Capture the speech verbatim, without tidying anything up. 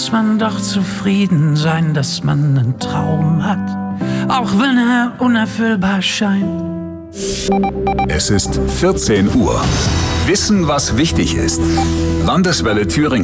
Muss man doch zufrieden sein, dass man einen Traum hat, auch wenn er unerfüllbar scheint. Es ist vierzehn Uhr. Wissen, was wichtig ist. Landeswelle Thüringen.